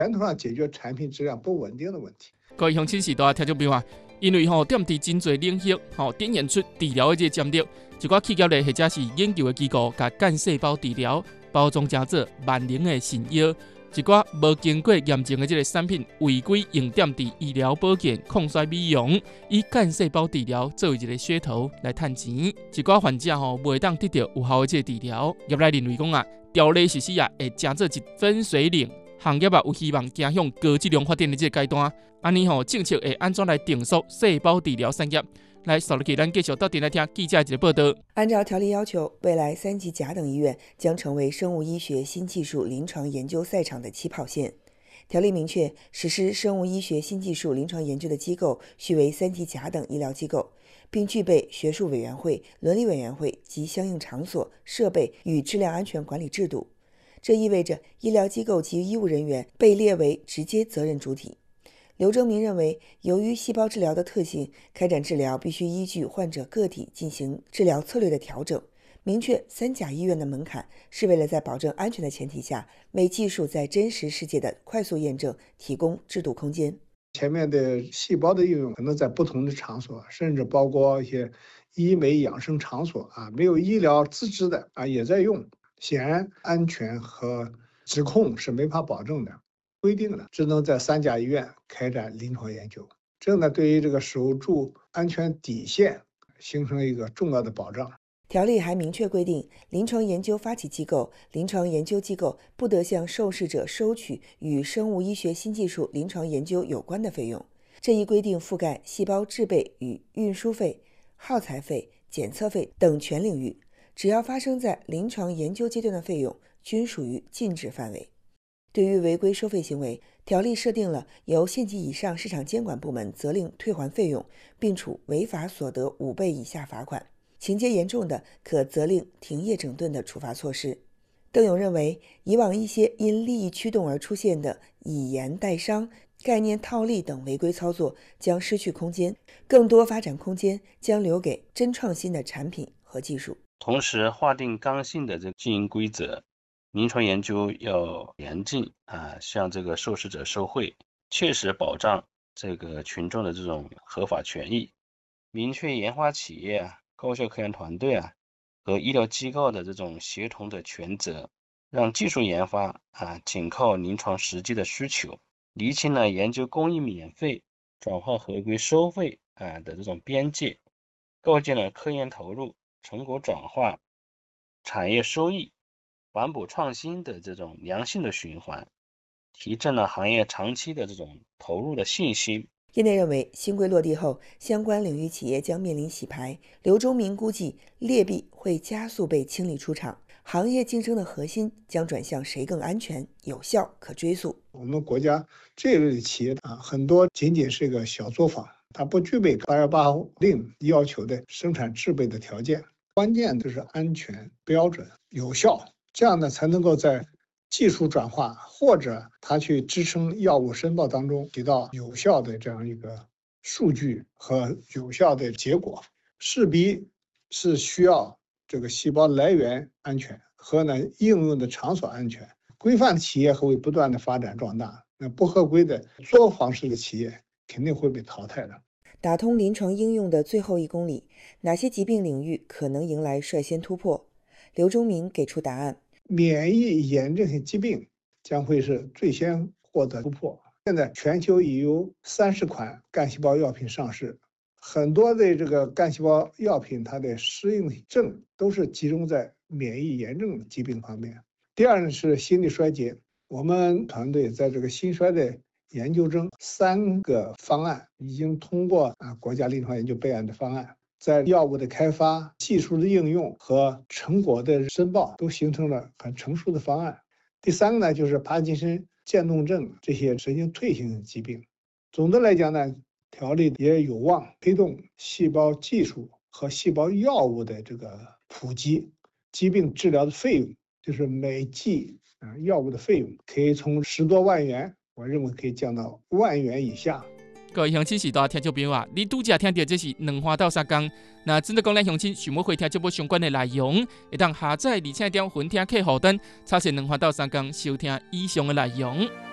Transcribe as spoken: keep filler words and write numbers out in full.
源头上解决产品质量不稳定的问题。 各位乡亲时代听众朋友啊，因为吼踮伫真侪领域吼展现出治疗的这个潜力，一寡企业咧或者是研究的机构，甲干细胞治疗包装成做万能的神药。一寡无经过验证的这个产品，违规用踮伫医疗保健、抗衰美容，以干细胞治疗作为一个噱头来赚钱。一寡患者吼袂当得到有效的这个治疗，业内认为讲啊，条例实施啊会成做一分水岭，行业啊有希望走向高质量发展的这个阶段。安尼吼，政策会安怎来定缩细胞治疗产业？来，扫落去，咱继续到店来听记者一个报道。 按照条例要求，未来三级甲等医院将成为生物医学新技术临床研究赛场的起跑线。条例明确，实施生物医学新技术临床研究的机构须为三级甲等医疗机构，并具备学术委员会、伦理委员会及相应场所、设备与质量安全管理制度。这意味着医疗机构及医务人员被列为直接责任主体。刘征明认为，由于细胞治疗的特性，开展治疗必须依据患者个体进行治疗策略的调整。明确三甲医院的门槛，是为了在保证安全的前提下，为技术在真实世界的快速验证提供制度空间。 前面的细胞的应用可能在不同的场所，甚至包括一些医美养生场所啊，没有医疗资质的啊也在用。显然，安全和质控是没法保证的。规定了只能在三甲医院开展临床研究，这呢对于这个守住安全底线形成一个重要的保障。 条例还明确规定，临床研究发起机构、临床研究机构不得向受试者收取与生物医学新技术临床研究有关的费用。这一规定覆盖细胞制备与运输费、耗材费、检测费等全领域，只要发生在临床研究阶段的费用均属于禁止范围。对于违规收费行为，条例设定了由县级以上市场监管部门责令退还费用，并处违法所得五倍以下罚款，情节严重的可责令停业整顿的处罚措施。邓勇认为，以往一些因利益驱动而出现的以言代商、概念套利等违规操作将失去空间，更多发展空间将留给真创新的产品和技术。 同时划定刚性的这个经营规则，临床研究要严禁啊，向这个受试者收贿，切实保障这个群众的这种合法权益，明确研发企业啊、高校科研团队啊和医疗机构的这种协同的权责，让技术研发啊仅靠临床实际的需求，厘清了研究工艺免费转化合规收费啊的这种边界，构建了科研投入、成果转化、产业收益、环保创新的这种良性的循环，提振了行业长期的这种投入的信心。 业内认为，新规落地后，相关领域企业将面临洗牌。刘忠明估计，劣币会加速被清理出场，行业竞争的核心将转向谁更安全、有效、可追溯。 我们国家这类的企业啊，很多仅仅是一个小作坊，它不具备八幺八令要求的生产制备的条件，关键就是安全、标准、有效。这样呢，才能够在技术转化或者它去支撑药物申报当中起到有效的这样一个数据和有效的结果。势必是需要这个细胞来源安全和呢应用的场所安全。规范企业会不断的发展壮大，那不合规的作坊式的企业肯定会被淘汰的。 打通临床应用的最后一公里，哪些疾病领域可能迎来率先突破？刘忠明给出答案： 免疫炎症性疾病将会是最先获得突破。现在全球已有三十款干细胞药品上市，很多的这个干细胞药品它的适应症都是集中在免疫炎症疾病方面。第二呢是心力衰竭，我们团队在这个心衰的研究中，三个方案已经通过啊国家临床研究备案的方案。在药物的开发、技术的应用和成果的申报都形成了很成熟的方案。第三个呢，就是帕金森渐冻症这些神经退行疾病。总的来讲呢，条例也有望推动细胞技术和细胞药物的这个普及，疾病治疗的费用，就是每剂啊药物的费用可以从十多万元，我认为可以降到万元以下。 各位乡亲时代听众朋友啊，你拄则听到这是两花到三工。那真的讲咱乡亲想要回听这部相关的内容，会当下载而且点分听客户端，查询两花到三工收听以上的内容。